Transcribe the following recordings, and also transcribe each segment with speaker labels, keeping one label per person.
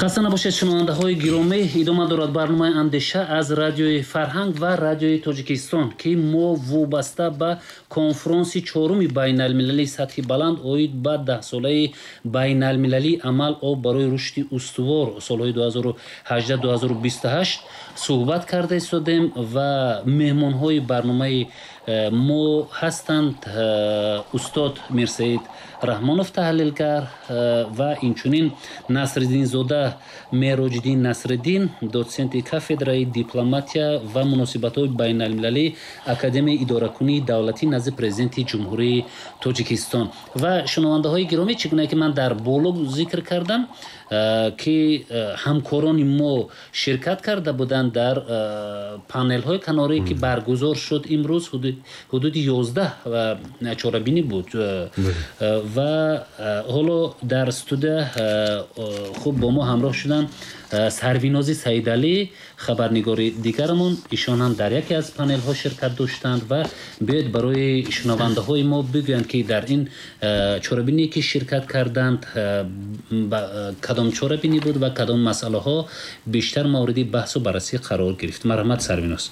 Speaker 1: خسته نباشید شنونده‌های گرامی. ادامه دارد برنامه اندیشه از رادیوی فرهنگ و رادیوی تاجیکستان که ما وابسته به کنفرانس چهارم بین المللی سطح بلند اوید به 10 ساله بین المللی عمل او برای رشد استوار سالهای 2018-2028 صحبت کرده ایستادیم و مهمان‌های برنامه ما هستند استاد میرسید رحمانов تحلیلگر و اینچنین نصرالدین زاده معراج‌الدین نصرالدین دوسنت کافدرای دیپلماتیا و مناسبت‌های بین المللی اکادمی اداره‌کنی دولتی نزد پرزیدنت جمهوری تاجیکستان. و شنونده‌های گرامی، چگونه که من در بالا ذکر کردم که همکاران ما شرکت کرده بودند در پانل‌های کناری که برگزار شد امروز، حدود 11 چهاربینی بود و حالا در استودیو خوب با ما همراه شدن سرویناز سیدعلی خبرنگار دیگرمون. ایشان هم در یکی از پنل ها شرکت داشتند و بیاید برای شنونده های ما بگویند که در این چهاربینی که شرکت کردند کدام چهاربینی بود و کدام مسئله ها بیشتر مورد بحث و بررسی قرار گرفت. مرحمت سرویناز.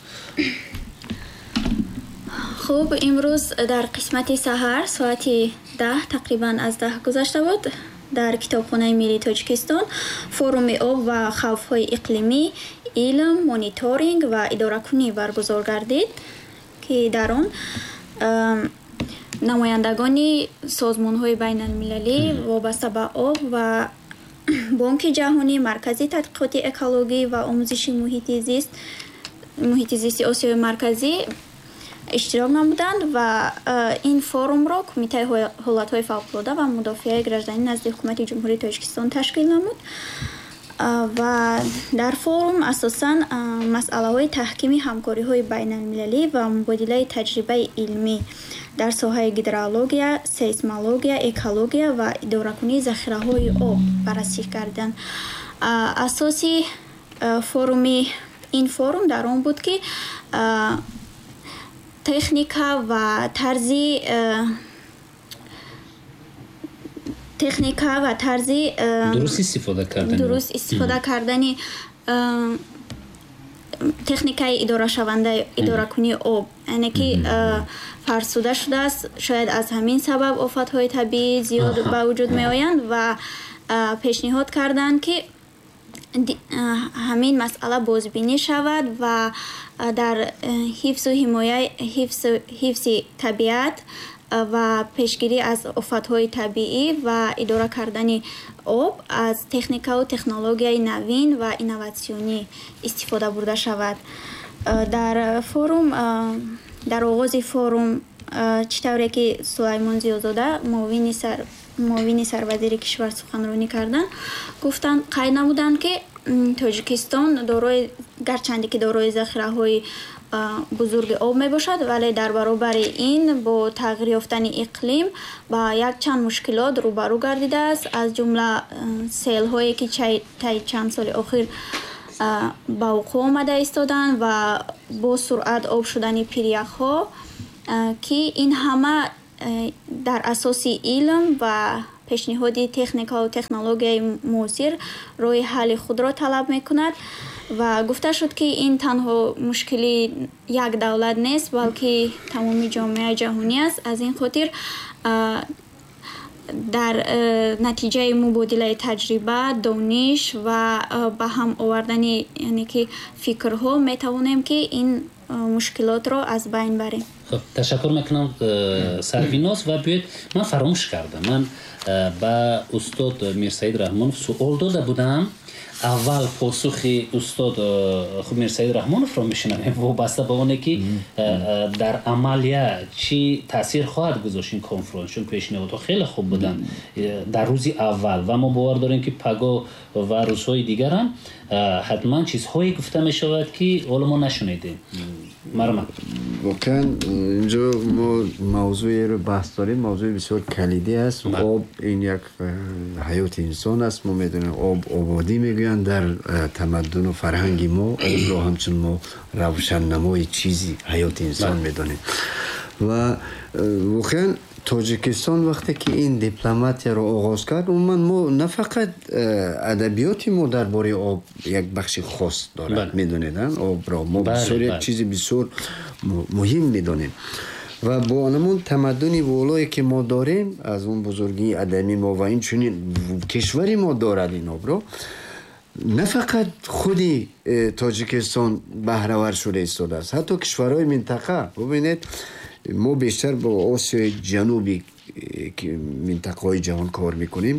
Speaker 2: خوب، امروز در قسمت سحر ساعت 10 تقریبا از 10 گذشته بود در کتابخانه ملی تاجیکستان فروم آب و خوف‌های اقلیمی، علم، مانیتورینگ و اداره‌کنی برگزار گردید که در آن نمایندگان سازمان‌های بین المللی وابسته به آب و بانک جهانی، مرکز تحقیقات اکولوژی و آموزش محیط زیست آسیای مرکزی اشتراک نمودند و این فروم را کمیته حالت‌های فوق‌العاده و مدافع گراجدانی نزد حکومت جمهوری تاجیکستان تشکیل نمود و در فروم اساساً مسئله‌های تحکیم همکاری‌های بین‌المللی و مبادله تجربه علمی در ساحه هیدرولوژی، سیسمولوژی، اکولوژی و اداره‌کنی ذخیره‌های آب بررسی کردند. اساسی این فروم در آن بود که تکنیکا و طرز درست استفاده کردنی تکنیکای اداره شونده اداره کنی آب، یعنی که فرسوده شده است. شاید از همین سبب آفت‌های طبیعی زیاد به وجود می آیند و پیشنهاد کردند که همین مسئله بازبینی شود و در حفظ و حمایت حفظ طبیعت و پیشگیری از آفت‌های طبیعی و اداره کردن آب از تکنیک و تکنولوژی نوین و اینواسیونی استفاده برده شود. در فروم در آغاز فروم چطوری که سلیمان زیازاده معاون سروزیر کشور سخنرانی کردند، گفتند قید نمودند که تاجیکستان دارای گرچند که دارای ذخیره‌های بزرگ آب می باشد، ولی در برابر این با تغییر یافتن اقلیم با یک چند مشکلات روبرو گردیده است، از جمله سیل هایی که طی چند سال اخیر به وقوع آمده ایستادند و با سرعت آب شدن پیریخ ها که این همه در اساس علم و پیشنهاد تکنیک و تکنولوژی معاصر روی حل خود را طلب می کند و گفته شد که این تنها مشکلی یک دولت نیست بلکه تمامی جامعه جهانی است. از این خاطر در نتیجه مبادله تجربه، دانش و به هم آوردن یعنی که فکرها می توانیم که این مشکلات را از بین بریم.
Speaker 1: خب تشکر میکنم سرویناز و بیاید من فراموش کردم، من با استاد میرسید رحمانов سوال داده بودم. اول پاسخ استاد میرسید رحمانov را میشنویم وابسته به اونه که در عملیه چی تاثیر خواهد گذاشت این کنفرانس، چون پیشنهادها خیلی خوب بودن در روز اول و ما باور داریم که پگاه و روزهای دیگر هم حتما چیزهایی گفته می شود که حالا ما نشنیدیم. مرحبا.
Speaker 3: واقعا اینجا ما موضوعی رو بحث داریم، موضوع بسیار کلیدی است. آب این یک حیات انسان است. ما میدونیم آب آبادی میگویند در تمدن و فرهنگ ما. آب رو همچون ما روشن نمای چیزی حیات انسان میدونیم و واقعا تاجیکستان وقتی که این دیپلماتی رو آغاز کرد ما نه فقط ادبیاتی ما درباره آب یک بخش خاص دارد میدونید آب را ما بسیار یک چیزی بسیار مهم میدونیم و با آنمون تمدنی والایی که ما داریم از اون بزرگی ادمی ما و این چنین کشوری ما دارد این آب را نه فقط خودی تاجیکستان بهره‌ور شده ایستاده است حتی کشورهای منطقه ببینید ما بیشتر با آسیای جنوبی که منطقه های جهان کار میکنیم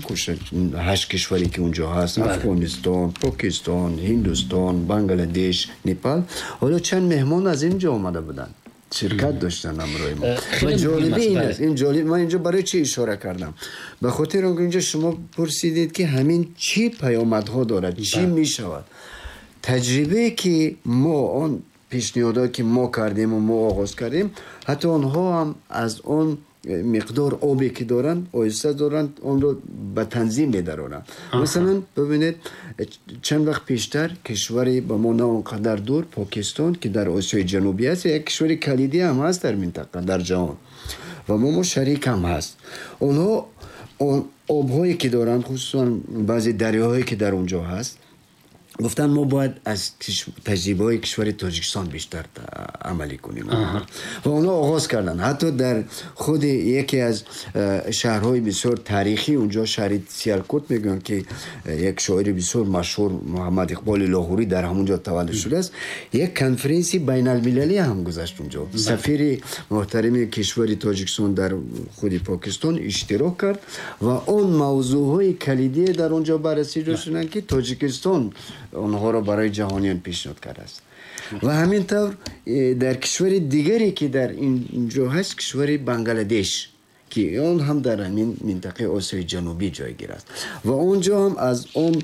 Speaker 3: 8 کشوری که اونجا هست افغانستان، پاکستان، هندوستان، بنگلادش، نپال حالا چند مهمان از اینجا آمده بودن شرکت داشتن امروی ما و جالبی این است این جالب من اینجا برای چی اشاره کردم به خاطر اینکه اینجا شما پرسیدید که همین چی پیامدها دارد چی میشود تجربه که ما آن پیشنهادات که ما کردیم و ما آغاز کردیم حتی آنها هم از آن مقدار آبی که دارن آیسته دارن اون رو به تنظیم می‌دارن مثلا ببینید چند وقت پیشتر کشوری با ما نه اونقدر دور پاکستان که در آسیای جنوبی است یک کشور کلیدی هم هست در منطقه در جهان و ما شریک هم هست اونها آب‌هایی که دارن خصوصا بعضی دریاهایی که در اونجا هست گفتن ما باید از تجربه‌های کشور تاجیکستان بیشتر عملی کنیم و اونا آغاز کردن حتی در خود یکی از شهرهای بسیار تاریخی اونجا شهر سیالکوت میگن که یک شاعر بسیار مشهور محمد اقبال لاهوری در همونجا تولد شده است یک کنفرانسی بین المللی هم گذاشت اونجا سفیر محترم کشور تاجیکستان در خود پاکستان اشتراک کرد و اون موضوعهای کلیدی در اونجا بررسی رسوندن که تاجیکستان اونها را برای جهانیان پیشنهاد کرده است و همینطور در کشور دیگری که در اینجا هست کشور بنگلادش که اون هم در همین منطقه آسیای جنوبی جایگیر است و اونجا هم از اون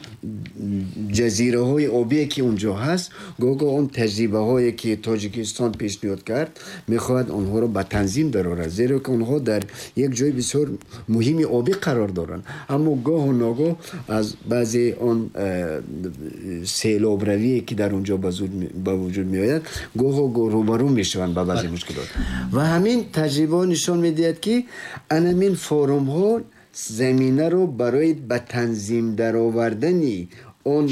Speaker 3: جزیره های آبی که اونجا هست گویا اون تجربه هایی که تاجیکستان پیشنهاد کرد میخواد اونها رو به تنظیم درآورد زیرا که اونها در یک جای بسیار مهمی آبی قرار دارن اما گاه و ناگاه از بعضی اون سیلاب روی که در اونجا به وجود میآید گاه روبرو میشوند با بعضی مشکلات و همین تجربه نشان میدهد که این فوروم ها زمینه رو برای به تنظیم درآوردن اون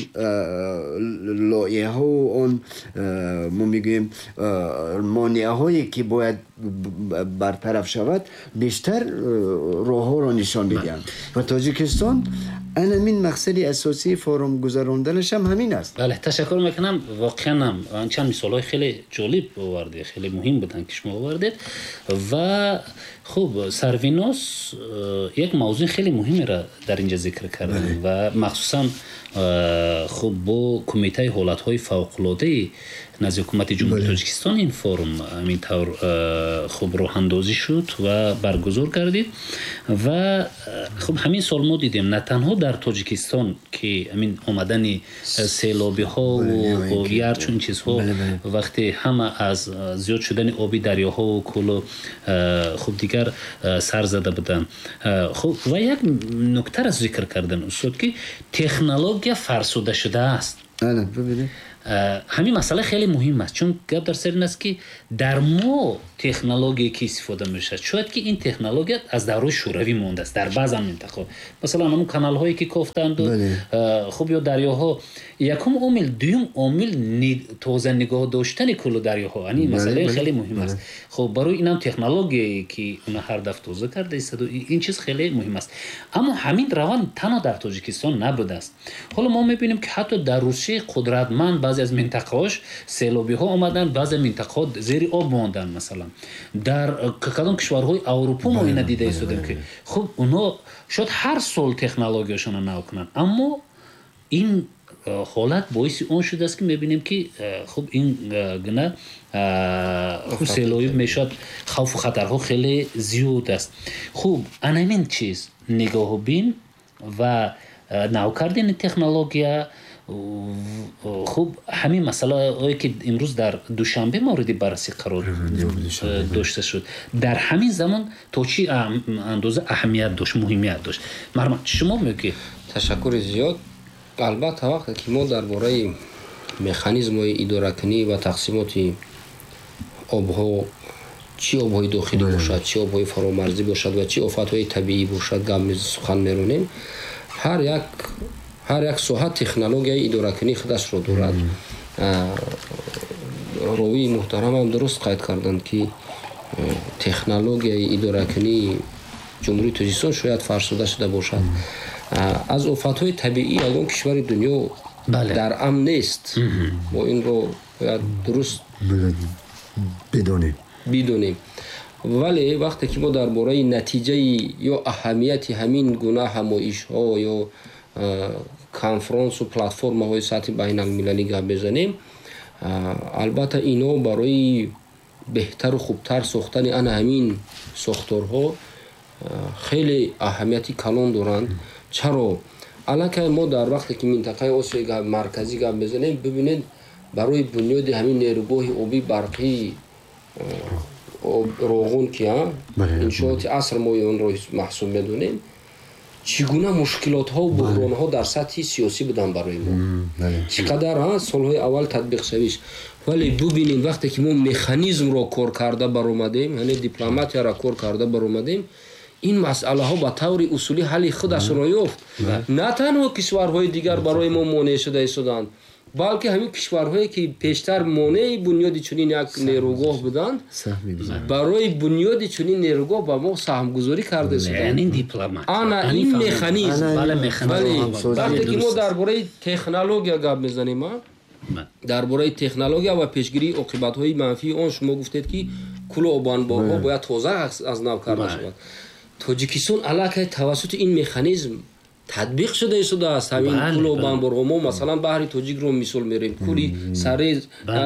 Speaker 3: لایه ها و اون ما میگویم مانعه هایی که باید برطرف شود بیشتر راه ها رو نشان میدهند و تاجیکستان این مقصد اساسی فوروم گذراندنش هم همین است.
Speaker 1: بله تشکر میکنم واقعا هم چند مثال های خیلی جالب آوردید خیلی مهم بودن که شما آوردید و خوب سروینوس یک موضوع خیلی مهمی را در اینجا ذکر کردن و مخصوصا خوب با کمیته حالت های فوق العاده نزد حکومت جمهوری تاجیکستان این فوروم همینطور خوب راه اندازی شد و برگزار کردید و خب همین سال ما دیدیم نه تنها در تاجیکستان که همین آمدن سیلابی ها و هر چون چیزها وقتی همه از زیاد شدن آبی دریاها و کل خب دیگر سر زده بودن خب و یک نکته را ذکر کردن استاد که تکنولوژی فرسوده شده است.
Speaker 3: ببینید
Speaker 1: همین مسئله خیلی مهم است چون گپ در سر این است که در ما تکنولوژی که استفاده میشه شاید که این تکنولوژی از دوره شوروی مونده است در بعضی مناطق مثلا همون کانال هایی که کافتند خب یا دریاها یکم عامل دوم عامل تازه نگاه داشتن کل دریاها یعنی مسئله خیلی مهم است خب برای اینم تکنولوژی که اون هر دفعه توضیح کرده است این چیز خیلی مهم است اما همین روند تنها در تاجیکستان نبوده است حالا ما میبینیم که حتی در روسیه قدرتمند بعضی از منطقه‌هاش سیلابی ها آمدن بعضی منطقه زیر آب ماندن مثلا در کدام کشورهای اروپا ما اینا دیده ایستادیم که خب اونا شاید هر سال تکنولوژیشون رو نو کنن اما این حالت باعث اون شده است که میبینیم که خب این گونه خب سیلابی میشد خوف و خطرها خیلی زیاد است خب همین چیز نگاه بین و نو کردن تکنولوژی خب همین مسئله هایی که امروز در دوشنبه مورد بررسی قرار داشته شد در همین زمان تا چی اندازه اهمیت داشت مهمیت داشت مرحبا شما میگی
Speaker 4: تشکر زیاد البته وقتی که ما درباره مکانیزم های اداره کنی و تقسیمات آبها چی آبهای داخلی باشد چی آبهای فرامرزی باشد و چی آفتهای طبیعی باشد گام سخن میرونیم هر یک ساحت تکنولوژی اداره کنی خودش رو دارد روی محترم هم درست قید کردند که تکنولوژی اداره کنی جمهوری تاجیکستان شاید فرسوده شده باشد از آفتهای طبیعی یگان کشور دنیا در امن نیست ما این رو باید درست بدونیم ولی وقتی که ما درباره نتیجه یا اهمیت همین گونه همایش ها یا کنفرانس و پلتفرم های سطح بین المللی گپ بزنیم البته اینا برای بهتر و خوبتر ساختن آن همین ساختارها خیلی اهمیتی کلان دارند چرا الان ما در وقتی که منطقه آسیای مرکزی گپ بزنیم ببینید برای بنیاد همین نیروگاه آبی برقی روغون که انشاءات عصر ما اون رو محسوب میدونیم چگونه مشکلات ها و بحران ها در سطح سیاسی بودن برای ما چقدر سالهای اول تطبیق شویش ولی ببینید وقتی که ما مکانیزم رو کار کرده برآمدیم یعنی دیپلماتیا را کار کرده برآمدیم این مسئله ها به طور اصولی حل خودش را یافت نه تنها کشورهای دیگر برای ما مانع شده ایستادند بلکه همین کشورهایی که پیشتر مانع بنیاد چنین یک نیروگاه بودند برای بنیاد چنین نیروگاه با ما سهم گذاری کرده ایستادند
Speaker 1: یعنی دیپلمات
Speaker 4: این مکانیزم وقتی که ما درباره تکنولوژی گپ میزنیم درباره تکنولوژی و پیشگیری عاقبت‌های منفی آن شما گفتید که کل آبان‌باغ‌ها باید تازه از نو کرده شود تاجیکستان علاقه توسط این مکانیزم تطبیق شده است همین کل آبان‌باغ‌ها ما مثلا بحر تاجیک رو مثال میریم کلی سر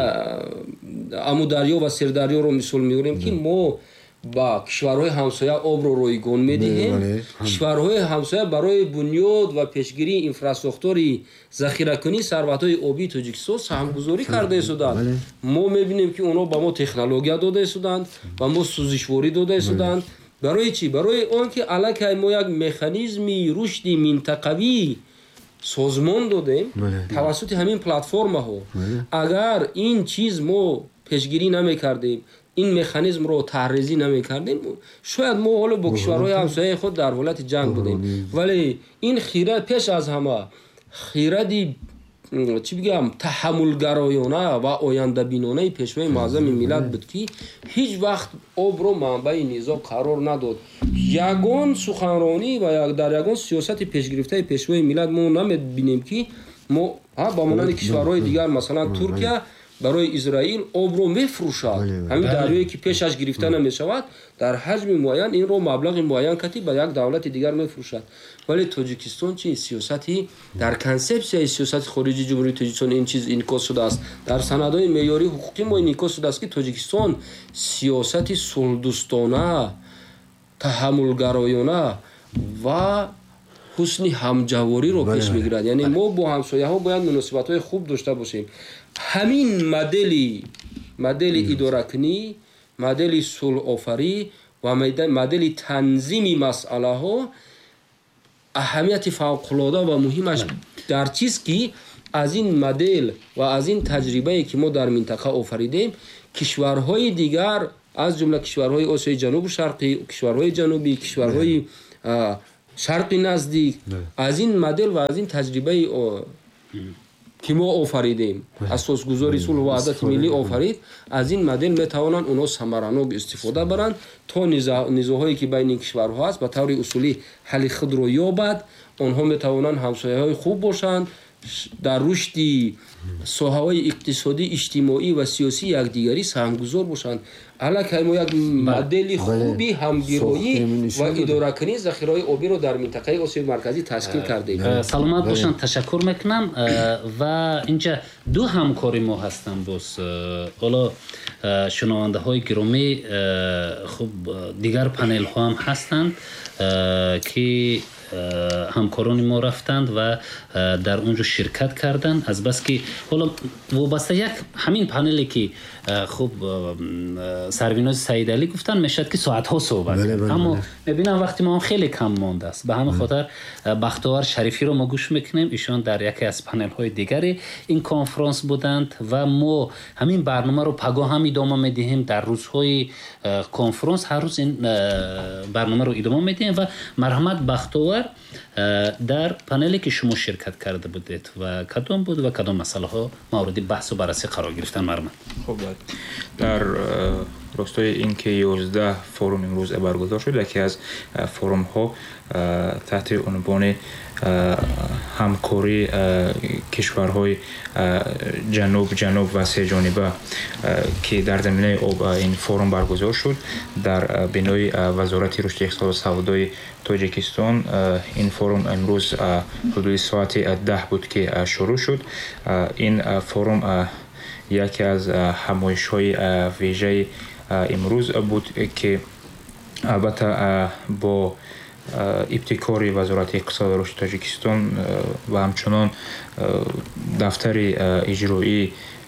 Speaker 4: امودریا و سردریا رو مثال میگیریم که ما با کشورهای همسایه آب رو رایگان میدهیم کشورهای همسایه برای بنیاد و پیشگیری اینفراستراکچوری ذخیره کنی ثروت‌های آبی تاجیکستان سهمگذاری کرده ایستادند ما میبینیم که اونا با ما تکنولوژی داده ایستادند با ما سوزشواری داده ایستادند برای چی برای آنکه علاقه ما یک مکانیزمی رشد منطقوی سازمان دادیم توسط همین پلتفرم ها اگر این چیز ما پیشگیری نمیکردیم این مکانیزم رو طرحریزی نمیکردیم شاید ما حالا با کشورهای همسایه خود در حالت جنگ بودیم ولی این خیرات پیش از همه خیراتی چی بگم تحملگرایانه و آینده بینانه پیشوای معظم ملت بود که هیچ وقت آب رو منبع نزاع قرار نداد یگان سخنرانی و در یگان سیاست پیشگرفته پیشوای ملت ما نمیبینیم که ما با مانند کشورهای دیگر مثلا ترکیه برای اسرائیل آب رو میفروشد همین دریایی که پیشش گرفته نمیشود در حجم معین این رو مبلغ معین کتی به یک دولت دیگر میفروشد ولی تاجیکستان چه سیاستی در کانسپسیون سیاست خارجی جمهوری تاجیکستان این چیز انعکاس شده است در سندهای معیاری حقوقی ما انعکاس شده است که تاجیکستان سیاست صلح‌دوستانه تحملگرایانه و حسن همجواری رو پیش میگیرد یعنی ما با همسایه ها باید مناسبت های خوب داشته باشیم همین مدل اداره کنی مدل صلح آفری و مدل تنظیم مسئله ها اهمیت فوق‌العاده و مهمش در چیز که از این مدل و از این تجربه که ما در منطقه آفریدیم کشورهای دیگر از جمله کشورهای آسیای جنوب شرقی کشورهای جنوبی کشورهای شرقی نزدیک از این مدل و از این تجربه که ما آفریدیم اساسگذاری صلح و وحدت ملی آفرید از این مدل میتوانند اونا ثمراناک استفاده برند تا نزاعهایی که بین این کشورها هست به طور اصولی حل خود رو یابد آنها میتوانند همسایه‌های خوب باشند در رشد ساحه‌های اقتصادی اجتماعی و سیاسی یکدیگری سهمگذار باشند علاوه ما یک مدل خوبی همگرایی و اداره کنی ذخیره‌های آبی رو در منطقه آسیای مرکزی تشکیل کردیم
Speaker 1: سلامت باشند تشکر میکنم و اینجا دو همکاری ما هستند باز حالا شنونده های گرامی خب دیگر پنل ها هم هستند که ҳамкорони мо рафтанд ва дар онҷо ширкат карданд азбаски ҳоло вобаста як ҳамин панеле ки хуб сарвинози Саидалӣ гуфтанд мешавад ки соатҳо суҳбат аммо мебинам вақти мо хеле кам мондааст ба ҳамин хотар Бахтовар Шарифиро мо гӯш мекунем ишон дар яке аз панелҳои дигари ин конфронс буданд ва мо ҳамин барномаро пагоҳам идома медиҳем дар рӯзҳои конфронс ҳар рӯз ин барномаро идома медиҳем ва марҳамат Бахтовар дар панеле ки шумо ширкат карда будед ва кадом буд ва кадом масъалаҳо мавриди баҳсу баррасӣ қарор гирифтанд марҳамат
Speaker 5: хуб дар ростои ин ки 11 форум имрӯз баргузор шуд яке аз форумҳо таҳти унвони ҳамкории кишварҳои ҷануб ва сеҷониба ки дар заминаи об ин форум баргузор шуд дар бинои вазорати рушди иқтисоду савдои Тоҷикистон. Ин форум имрӯз ҳудуди соати 10 буд ки шурӯъ шуд. Ин форум яке аз ҳамоишҳои вижаи имрӯз буд ки албатта бо ибтикори вазорати иқтисод ва рушди Тоҷикистон ва ҳамчунон дафтари иҷроии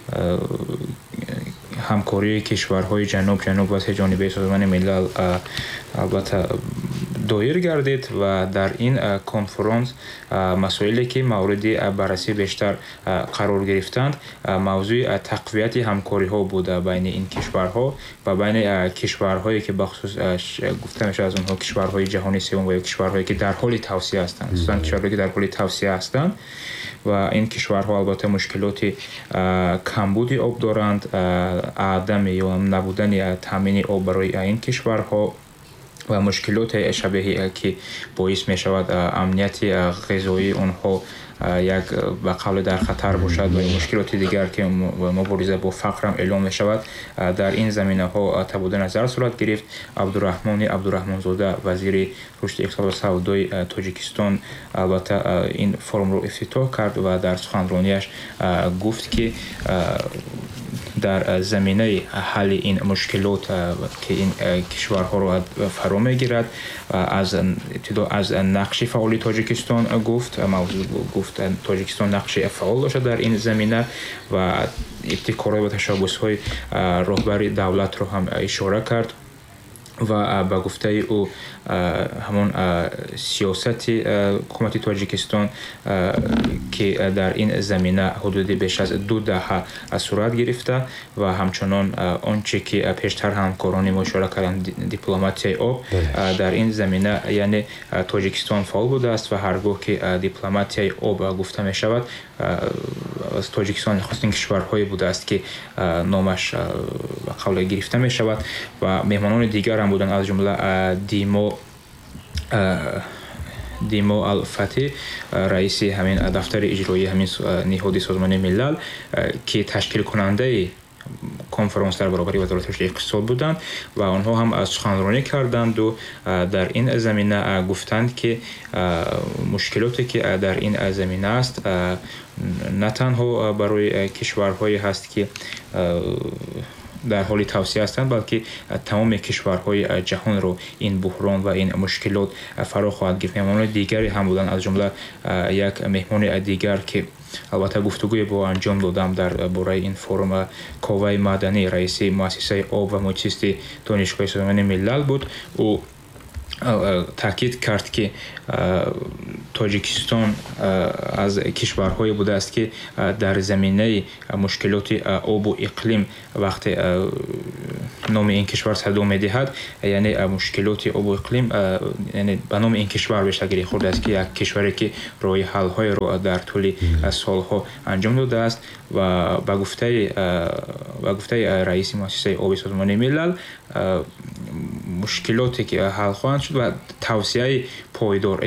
Speaker 5: ҳамкории кишварҳои ҷануб ва сеҷонибаи Созмони Милал албатта доир гардид ва дар ин конфронс масоиле ки мавриди баррасӣ бештар қарор гирифтанд мавзӯи тақвияти ҳамкориҳо буда байни ин кишварҳо ва байни кишварҳое ки бахусус гуфта мешавад аз онҳо кишварҳои ҷаҳони севум ва ё кишварҳое ки дар ҳоли тавсия ҳастанд хусусан кишварҳое ки дар ҳоли тавсия ҳастанд ва ин кишварҳо албатта мушкилоти камбуди об доранд адами ё набудани таъмини об барои ин кишварҳо ва мушкилоти шабеҳи ки боис мешавад амнияти ғизоии онҳо як ба қавле дар хатар бошад ва мушкилоти дигар ки мубориза бо фақрам эълон мешавад дар ин заминаҳо табодили назар сурат гирифт. Абдураҳмонзода вазири рушди иқтисоду савдои Тоҷикистон албатта ин форумро ифтитоҳ кард ва дар суханронияш гуфт ки дар заминаи ҳалли ин мушкилот ки ин кишварҳоро фаро мегирад аз нақши фаъоли Тоҷикистон гуфт Тоҷикистон нақши фаъол дошад дар ин замина ва ибтикорҳои ва ташаббусҳои роҳбари давлатро ҳам ишора кард ва ба гуфтаи ӯ ҳамон сиёсати ҳукумати Тоҷикистон ки дар ин замина ҳудуди беш аз 2 даҳа сурат гирифта ва ҳамчунон он че ки пештар ҳамкорони мо ишора карданд дипломатияи об дар ин замина яъне Тоҷикистон фаъол будааст ва ҳаргоҳ ки дипломатияи об гуфта мешавад аз Тоҷикистон нахустин кишварҳое будааст ки номаш ба қавле гирифта мешавад ва меҳмонони дигар ҳам буданд аз ҷумла Димо Ал-Фати раиси ҳамин дафтари иҷроии ҳамин ниҳоди Созмони Милал ки ташкилкунандаи конфронс дар баробари вазорати рушди иқтисод буданд ва онҳо ҳам суханронӣ карданду дар ин замина гуфтанд ки мушкилоте ки дар ин замина аст на танҳо барои кишварҳое ҳаст ки дар ҳоли тавсия ҳастанд балки тамоми кишварҳои ҷаҳонро ин буҳрон ва ин мушкилот фаро хоҳад гирифт. меҳмонони дигаре ҳам буданд аз ҷумла як меҳмони дигар ки албатта гуфтугӯе бо анҷом додам дар бораи ин форум Коваи Маъданӣ раиси муассисаи об ва муҳитзисти донишгоҳи Созмони Милал буд. ӯ таъкид кард ки Тоҷикистон аз кишварҳое будааст ки дар заминаи мушкилоти обу иқлим вақте номи ин кишвар садо медиҳад яъне мушкилоти обу иқлим яъне ба номи ин кишвар бештар гирифта хӯрдааст ки як кишваре ки роҳи ҳалҳоеро дар тӯли солҳо анҷом додааст ва ба гуфтаи раиси муассисаи оби Созмони Милал мушкилоте ки ҳал хоҳанд шуд ва тавсияи пойдор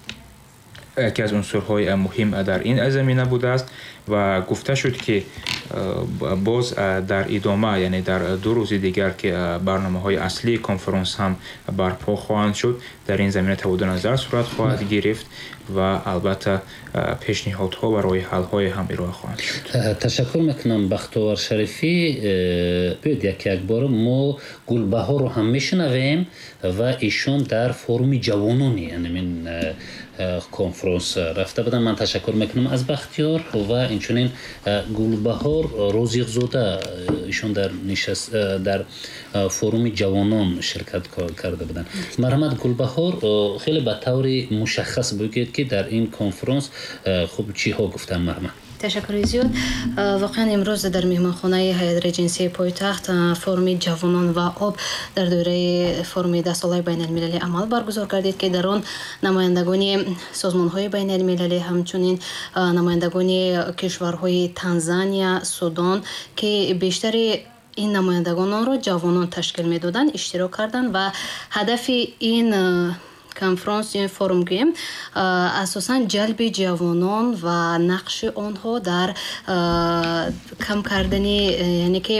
Speaker 5: яке аз унсурҳои муҳим дар ин замина будааст ва гуфта шуд ки боз дар идома, яъне дар 2 рӯзи дигар ки барномаҳои аслии конференс ҳам барпо хоҳанд шуд, дар ин замина табодули назар сурат хоҳад гирифт ва албатта пешниҳодҳо ва роҳҳалҳое ҳам ироа хоҳанд шуд.
Speaker 1: Ташаккур мекунам Бахтовар Шарифӣ. биёед якбор мо Гулбаҳорро ҳам мешунавем ва ишон дар форуми ҷавонони ин конференс рафта буданд. Ман ташаккур мекунам аз Бахтиёр ва инчунин Гулбаҳор Розиқзода, ишон дар форуми ҷавонон ширкат карда буданд. Марҳамат Гулбаҳор, хеле ба таври мушаххас бигӯед ки дар ин конференс хуб чиҳо гуфтанд. Марҳамат.
Speaker 6: ташаккури зиёд. Воқеан имрӯз дар меҳмонхонаи ҳайати реҷенсияи пойтахт форуми ҷавонон ва об дар доираи форуми 10 солаи байналмилалӣ амал баргузор гардид ки дар он намояндагони созмонҳои байналмилалӣ, ҳамчунин намояндагони кишварҳои Танзания, Судан ки бештари ин намояндагонро ҷавонон ташкил медоданд, иштирок карданд ва ҳадафи ин конференс ин форум гӯем асосан ҷалби ҷавонон ва нақши онҳо дар кам кардани, яъне ки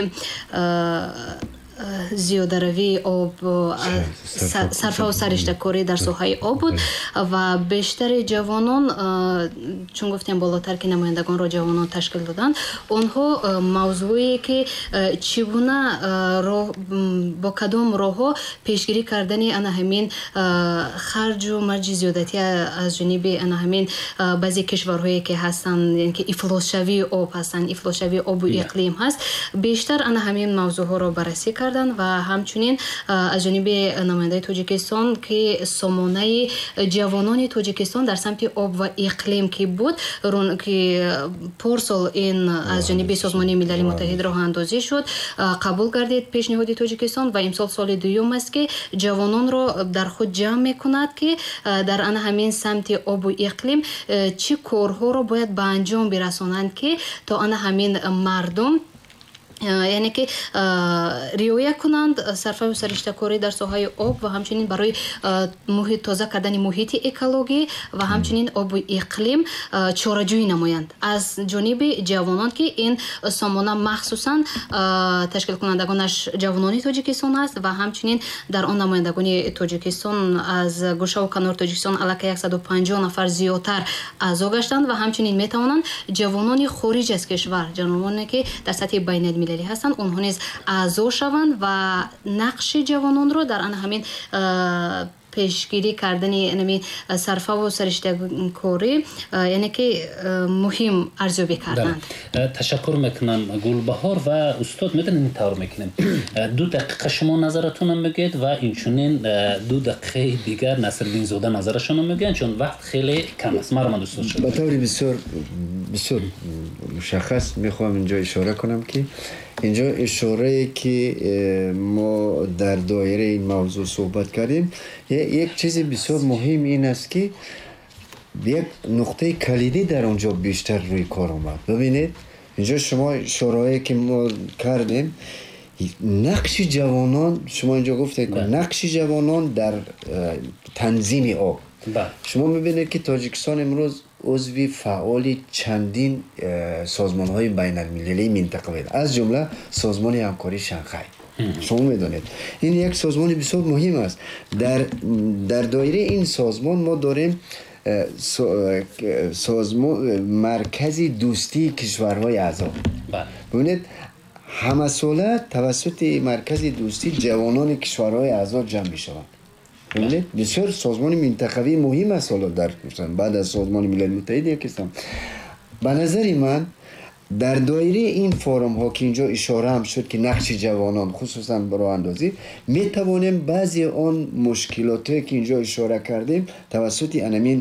Speaker 6: зиёдаравии об, сарфаву сариштакорӣ дар соҳаи об буд ва бештари ҷавонон, чун гуфтем болотар ки намояндагонро ҷавонон ташкил доданд, онҳо мавзӯе ки чӣ гуна бо кадом роҳҳо пешгирӣ кардани ана ҳамин харҷу марҷи зиёдатӣ аз ҷониби ана ҳамин баъзе кишварҳое ки ҳастанд, яъне ки ифлосшавии об ҳастанд, ифлосшавии обу иқлим ҳаст, бештар ана ҳамин мавзӯъҳоро баррасӣ карданд ва ҳамчунин аз ҷониби намояндаи Тоҷикистон ки сомонаи ҷавонони Тоҷикистон дар самти об ва иқлим ки буд, ки порсол ин аз ҷониби Созмони Милали Муттаҳид роҳандозӣ шуд, қабул гардид пешниҳоди Тоҷикистон ва имсол соли дуюм аст ки ҷавононро дар худ ҷамъ мекунад ки дар ана ҳамин самти обу иқлим чӣ корҳоро бояд ба анҷом бирасонанд ки то ана ҳамин мардум, яъне ки риоя кунанд сарфаву сариштакорӣ дар соҳаи об ва ҳамчунин барои муҳит тоза кардани муҳити экологӣ ва ҳамчунин обу иқлим чораҷӯӣ намоянд аз ҷониби ҷавонон ки ин сомона махсусан ташкилкунандагонаш ҷавонони Тоҷикистон аст ва ҳамчунин дар он намояндагони Тоҷикистон аз гӯшаву канори Тоҷикистон аллакай 150 нафар зиёдтар аъзо гаштанд ва ҳамчунин метавонанд ҷавонони хориҷ аз кишвар, ҷавононе ки дар сатҳи байналмилалӣ ҳастанд, онҳо низ аъзо шаванд ва нақши ҷавононро дар ана ҳамин пешгирӣ кардани нами сарфаву сариштакорӣ, яъне ки муҳим арзёбӣ карданд.
Speaker 1: Ташаккур мекунам Гулбаҳор ва устод. Медонем тавр мекунем 2 дақиқа шумо назаратонро мегӯед ва инчунин 2 дақиқаи дигар Насриддинзода назарашонро мегӯянд, чун вақт хеле кам аст. Марҳамат устод шуд.
Speaker 3: ба таври бисёр мушаххас мехоҳам инҷо ишора кунам ки инҷо ишорае ки мо дар доираи ин мавзӯъ суҳбат кардем, як чизи бисёр муҳим ин аст ки як нуқтаи калидӣ дар онҷо бештар рӯи кор омад. бибинед, инҷо шумо ишораое ки мо кардем, нақши ҷавонон, шумо инҷо гуфтед нақши ҷавонон дар танзими об. шумо мебинед ки Тоҷикистон имрӯз узви фаъоли чандин созмонҳои байналмилалии минтақавӣ, аз ҷумла созмони ҳамкории Шанхай. шумо медонед ин як созмони бисёр муҳим аст. дар доираи ин созмон мо дорем маркази дӯстии кишварҳои аъзо. бибинед, ҳамасола тавассути маркази дӯстӣ ҷавонони кишварҳои аъзо ҷамъ мешаванд. бибинед, бисёр созмони минтақавӣ муҳим аст ҳоло дар баъд аз Созмони Милали Муттаҳид якистан. ба назари ман дар доираи ин форумҳо ки инҷо ишораам шуд ки нақши ҷавонон хусусан роҳандозӣ, метавонем баъзе он мушкилотое ки инҷо ишора кардем тавассути анамин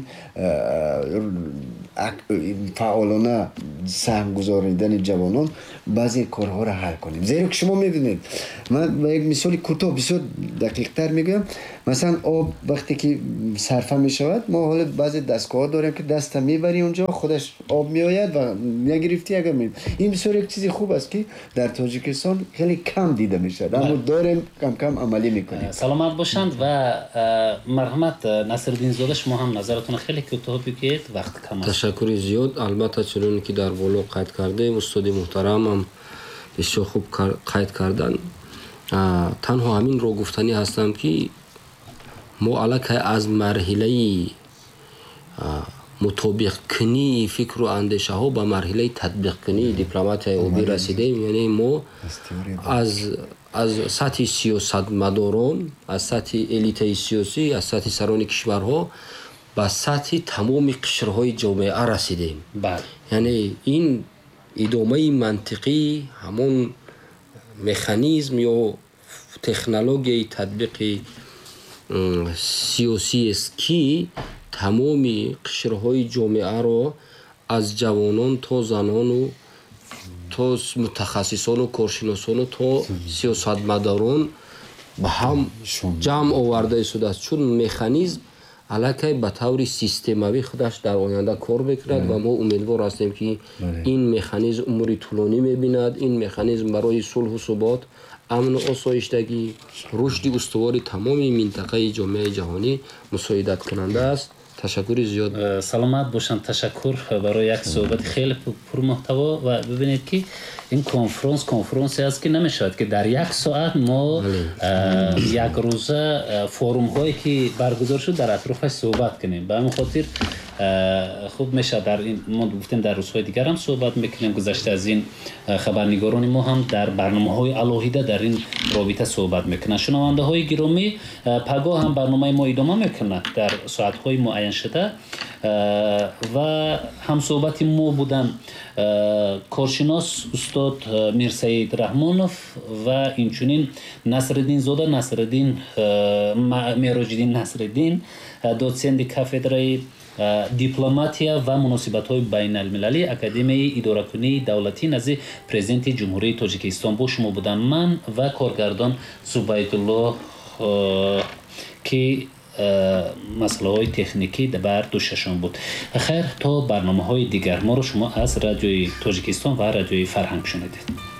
Speaker 3: фаъолона саҳм гузаронидани ҷавонон баъзе корҳоро ҳал конем. зеро ки шумо мебинед, ман ба як мисоли кӯтоҳ бисёр дақиқтар мегӯям. масалан об вақте ки сарфа мешавад, мо ҳоло баъзе дастгоҳҳо дорем ки даста мебари онҷо, худаш об меояд ва нагирифтӣ агар мебинед. ин бисёр як чизи хуб аст ки дар Тоҷикистон хеле кам дида мешавад, аммо дорем кам амалӣ мекунем.
Speaker 1: саломат бошанд ва марҳамат Насриддинзода, шумо ҳам назаратонро хеле кӯтоҳ бигӯед, вақт кам аст.
Speaker 4: ташаккури зиёд. Албатта чуноне ки дар боло қайд кардаем, устоди муҳтарамам бисёр хуб қайд карданд. Танҳо ҳаминро гуфтанӣ ҳастам ки мо аллакай аз марҳилаи мутобиқкунии фикру андешаҳо ба марҳилаи татбиқкунии дипломатияи обӣ расидем. Яъне мо аз сатҳи сиёсатмадорон, аз сатҳи элитаи сиёсӣ, аз сатҳи сарони кишварҳо ба сатҳи тамоми қишрҳои ҷомеа расидем. Яъне ин идомаи мантиқии ҳамон механизм ё технологияи татбиқи сиёсиест ки тамоми қишрҳои ҷомеаро аз ҷавонон то занону то мутахассисону коршиносону то сиёсатмадорон ба ҳам ҷамъ оварда истодааст. Чун механизм аллакай ба таври системавӣ худаш дар оянда кор мекунад ва мо умедвор ҳастем ки ин механизм умри тӯлонӣ мебинад. Ин механизм барои сулҳу субот, амну осоиштагӣ, рушди устувори тамоми минтақаи ҷомеаи ҷаҳонӣ мусоидаткунанда аст. Ташаккури зиёд.
Speaker 1: Саломат бошанд. Ташаккур барои як суҳбати хеле пурмуҳтаво. Ва бибинед ки ин конференсе аст ки намешавад ки дар як соат мо як рӯза форумҳое ки баргузор шуд дар атрофаш суҳбат кунем. Ба ҳамин хотир хуб мешавад дар ин мо гуфтем дар рӯзҳои дигар ҳам суҳбат мекунем. Гузашта аз ин хабарнигорони мо ҳам дар барномаҳои алоҳида дар ин робита суҳбат мекунанд. шунавандаҳои гиромӣ, пагоҳ ҳам барномаи мо идома мекунад дар соатҳои муайян шуда ва ҳамсуҳбати мо буданд коршинос устод Мирсаид Раҳмонов ва инчунин Насриддинзода Меҳроҷиддин Насриддин, дотсенти кафедраи дипломатия ва муносибатҳои байналмилалӣ, Академияи идоракунии давлатӣ назди Президенти Ҷумҳурии Тоҷикистон бо шумо будам. Ман ва коргардон Зубайдулло ки масъалаҳои техникӣ бар дӯшашон буд. Хайр, то барномаҳои дигар моро шумо аз Радиои Тоҷикистон ва Радиои Фарҳанг шунидед.